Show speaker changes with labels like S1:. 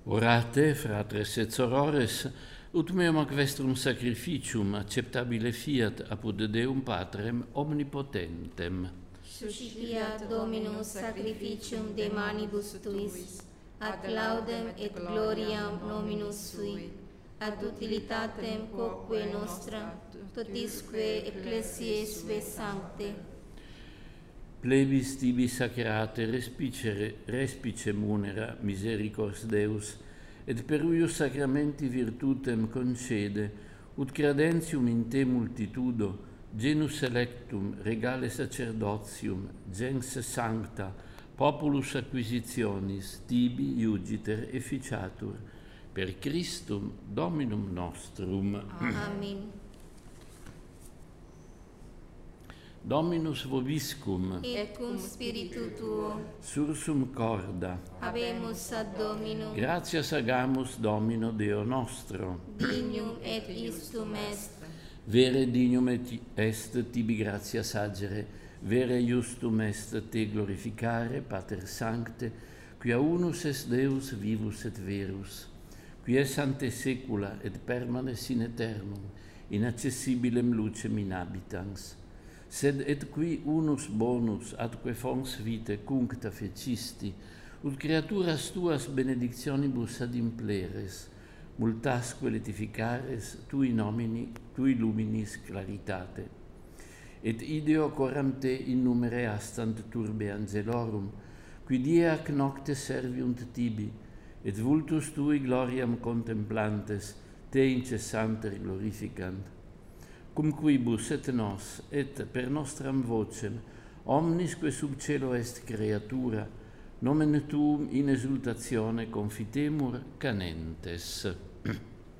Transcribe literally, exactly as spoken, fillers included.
S1: Orate, fratres et sorores, ut meum ac vestrum sacrificium acceptabile fiat apud Deum Patrem omnipotentem.
S2: Suscipiat Dominus sacrificium de manibus tuis, ad laudem et gloriam nominus sui, ad utilitatem quoque nostra, totisque ecclesiae sue sancte.
S1: Plebis tibi sacrate respicere, respice munera misericors Deus, et per uius sacramenti virtutem concede, ut credentium in te multitudo, genus electum, regale sacerdotium, gens sancta, populus acquisitionis, tibi iugiter efficiatur, per Christum Dominum nostrum.
S2: Amen.
S1: Dominus vobiscum,
S2: Et cum spiritu tuo,
S1: sursum corda,
S2: habemus ad Dominum,
S1: gratias agamus Domino Deo nostro.
S2: dignum et istum est,
S1: Vere dignum et est tibi gratias agere, vere justum est te glorificare, Pater Sancte, quia unus est Deus vivus et verus, qui es ante saecula et permanes in aeternum, inaccessibilem lucem in habitans. Sed et qui unus bonus atque fons vitae cuncta fecisti, ut creaturas tuas benedictionibus ad impleres, multasque letificares tui nomini, tui luminis claritate. Et ideo coram te in numere astant turbe angelorum, qui die ac nocte serviunt tibi, et vultus tui gloriam contemplantes, te incessanter glorificant. Cum quibus et nos, et per nostram vocem, omnisque sub cielo est creatura, nomen tuum in exultatione confitemur canentes.